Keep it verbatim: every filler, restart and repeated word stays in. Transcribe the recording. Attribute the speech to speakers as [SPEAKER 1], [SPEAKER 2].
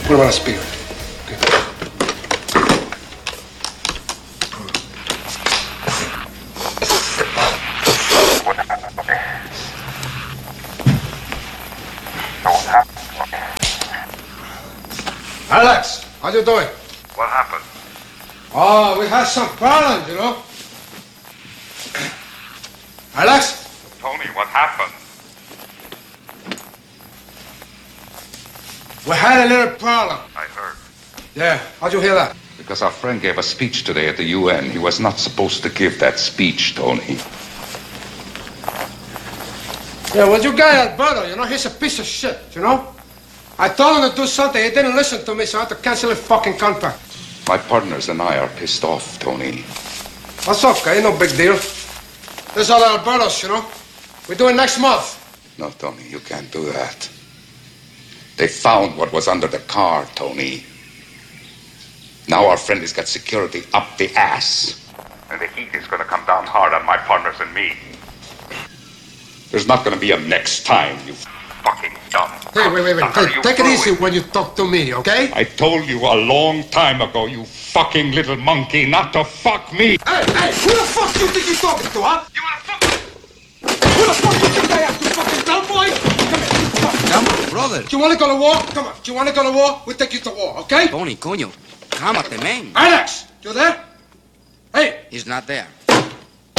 [SPEAKER 1] Put him on a speaker. Okay. Alex, how you doing?
[SPEAKER 2] What happened?
[SPEAKER 1] Oh, we had some problems, you know. Alex?
[SPEAKER 2] Tony, what happened?
[SPEAKER 1] We had a little problem.
[SPEAKER 2] I heard.
[SPEAKER 1] Yeah, how'd you hear that?
[SPEAKER 3] Because our friend gave a speech today at the U N. He was not supposed to give that speech, Tony.
[SPEAKER 1] Yeah, well, you guy Alberto, you know, he's a piece of shit, you know? I told him to do something, he didn't listen to me, so I had to cancel his fucking contract.
[SPEAKER 3] My partners and I are pissed off, Tony.
[SPEAKER 1] That's okay, no big deal. There's all Albertos, you know? We do it next month.
[SPEAKER 3] No, Tony, you can't do that. They found what was under the car, Tony. Now our friend has got security up the ass.
[SPEAKER 2] And the heat is going to come down hard on my partners and me.
[SPEAKER 3] There's not going to be a next time, you
[SPEAKER 2] Fucking dumb.
[SPEAKER 1] Hey, wait, wait, wait. Hey, take it easy when you talk to me, okay?
[SPEAKER 3] I told you a long time ago, you fucking little monkey, not to fuck me.
[SPEAKER 1] Hey, hey, who the fuck do you think you're talking to, huh?
[SPEAKER 2] You want to fuck?
[SPEAKER 1] Who the fuck do you think I am, you fucking dumb boy? Come here.
[SPEAKER 4] Come on, brother.
[SPEAKER 1] Do you want to go to war? Come on. Do you want to go to war? We'll take you to war, okay?
[SPEAKER 4] Tony, coño. Cálmate, man.
[SPEAKER 1] Alex, you there? Hey.
[SPEAKER 4] He's not there.